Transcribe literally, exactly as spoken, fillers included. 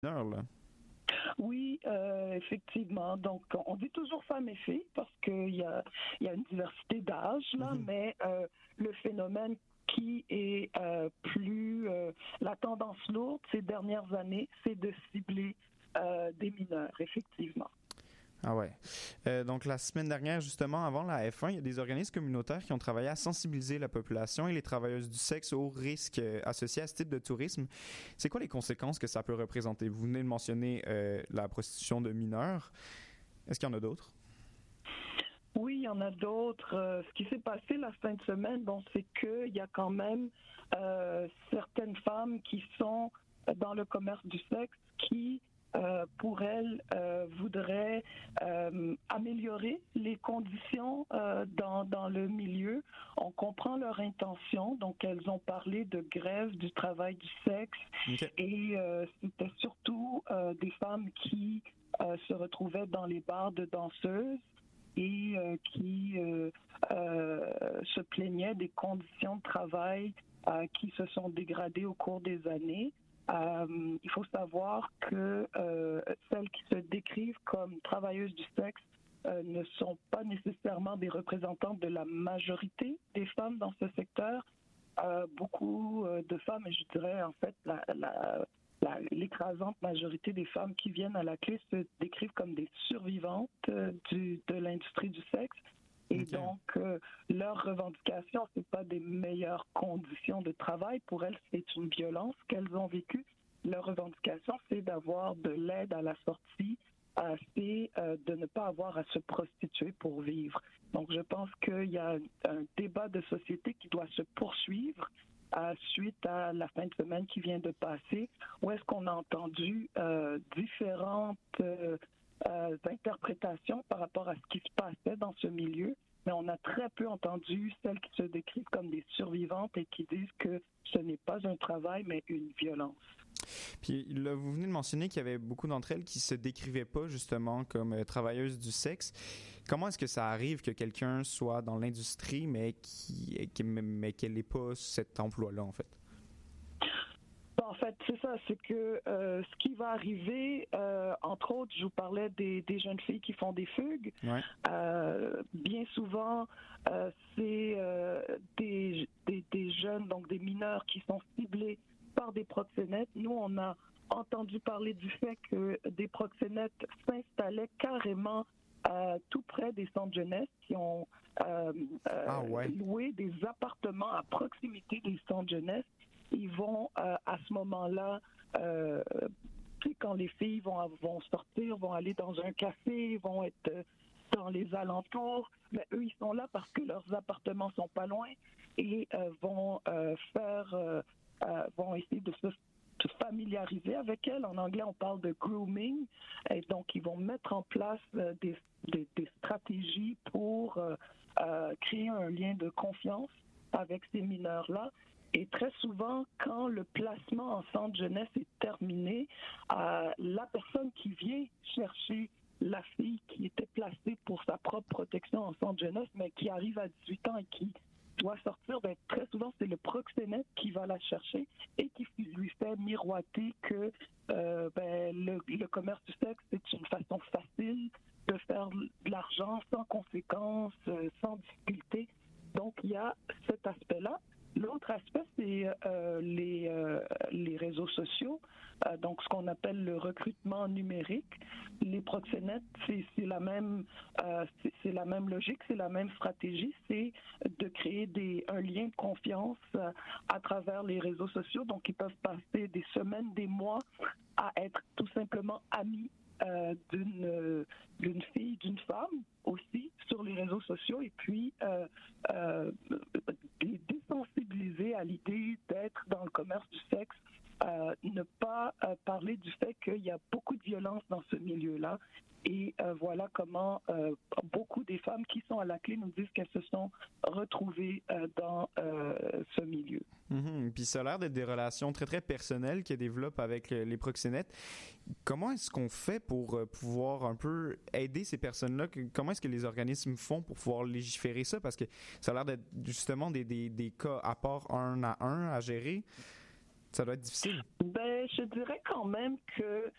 Là. Oui, euh, effectivement. Donc, on dit toujours femmes et filles parce qu'il y a, y a une diversité d'âge, là, mm-hmm. mais euh, le phénomène qui est euh, plus... Euh, la tendance lourde ces dernières années, c'est de cibler euh, des mineurs, effectivement. Ah ouais. Euh, donc, la semaine dernière, justement, avant la F un, il y a des organismes communautaires qui ont travaillé à sensibiliser la population et les travailleuses du sexe aux risques euh, associés à ce type de tourisme. C'est quoi les conséquences que ça peut représenter? Vous venez de mentionner euh, la prostitution de mineurs. Est-ce qu'il y en a d'autres? Oui, il y en a d'autres. Euh, ce qui s'est passé la fin de semaine, bon, c'est qu'il y a quand même euh, certaines femmes qui sont dans le commerce du sexe qui... Euh, pour elles, euh, voudraient euh, améliorer les conditions euh, dans, dans le milieu. On comprend leur intention, donc elles ont parlé de grève du travail du sexe okay. et euh, c'était surtout euh, des femmes qui euh, se retrouvaient dans les bars de danseuses et euh, qui euh, euh, se plaignaient des conditions de travail euh, qui se sont dégradées au cours des années. Euh, il faut savoir que euh, celles qui se décrivent comme travailleuses du sexe euh, ne sont pas nécessairement des représentantes de la majorité des femmes dans ce secteur. Euh, beaucoup euh, de femmes, et je dirais en fait la, la, la, l'écrasante majorité des femmes qui viennent à la clé se décrivent comme des survivantes euh, du, de l'industrie du sexe. Et okay. donc, euh, leur revendication, c'est pas des meilleures conditions de travail. Pour elles, c'est une violence qu'elles ont vécue. Leur revendication, c'est d'avoir de l'aide à la sortie, euh, c'est euh, de ne pas avoir à se prostituer pour vivre. Donc, je pense qu'il y a un débat de société qui doit se poursuivre euh, suite à la fin de semaine qui vient de passer, où est-ce qu'on a entendu euh, différentes... Euh, Euh, interprétations par rapport à ce qui se passait dans ce milieu, mais on a très peu entendu celles qui se décrivent comme des survivantes et qui disent que ce n'est pas un travail, mais une violence. Puis là, vous venez de mentionner qu'il y avait beaucoup d'entre elles qui se décrivaient pas justement comme euh, travailleuses du sexe. Comment est-ce que ça arrive que quelqu'un soit dans l'industrie, mais qui, qui mais qu'elle n'ait pas cet emploi-là, en fait? En fait, c'est ça, c'est que euh, ce qui va arriver, euh, entre autres, je vous parlais des, des jeunes filles qui font des fugues. Ouais. Euh, bien souvent, euh, c'est euh, des, des, des jeunes, donc des mineurs qui sont ciblés par des proxénètes. Nous, on a entendu parler du fait que des proxénètes s'installaient carrément euh, tout près des centres jeunesse qui ont euh, euh, ah ouais. loué des appartements à proximité des centres jeunesse. Ils vont, euh, à ce moment-là, euh, quand les filles vont, vont sortir, vont aller dans un café, vont être euh, dans les alentours, mais eux, ils sont là parce que leurs appartements sont pas loin et euh, vont euh, faire, euh, euh, vont essayer de se, se familiariser avec elles. En anglais, on parle de grooming. Et donc, ils vont mettre en place euh, des, des, des stratégies pour euh, euh, créer un lien de confiance avec ces mineurs-là. Et très souvent, quand le placement en centre jeunesse est terminé, euh, la personne qui vient chercher la fille qui était placée pour sa propre protection en centre jeunesse, mais qui arrive à dix-huit ans et qui doit sortir, ben, très souvent, c'est le proxénète qui va la chercher et qui lui fait miroiter que euh, ben, le, le commerce du sexe, c'est une façon facile de faire de l'argent sans conséquences, euh, sans difficulté. Donc, il y a cet aspect-là. L'autre aspect, c'est euh, les, euh, les réseaux sociaux, euh, donc ce qu'on appelle le recrutement numérique. Les proxénètes, c'est, c'est, la même, euh, c'est, c'est la même logique, c'est la même stratégie, c'est de créer des, un lien de confiance euh, à travers les réseaux sociaux. Donc, ils peuvent passer des semaines, des mois à être tout simplement amis euh, d'une, d'une fille, d'une femme aussi sur les réseaux sociaux et puis euh, euh, les désensibiliser à l'idée d'être dans le commerce du sexe, euh, ne pas euh, parler du fait qu'il y a beaucoup de violence dans ce milieu-là et euh, voilà comment euh, beaucoup des femmes qui sont à la clé nous disent qu'elles se sont retrouvées euh, dans euh, ce milieu. Mm-hmm. Puis ça a l'air d'être des relations très très personnelles qu'elles développent avec les proxénètes. Comment est-ce qu'on fait pour euh, pouvoir un peu aider ces personnes-là? Comment est-ce que les organismes font pour pouvoir légiférer ça? Parce que ça a l'air d'être justement des, des, des cas à part un à un à gérer. Ça doit être difficile. Ben, je dirais quand même que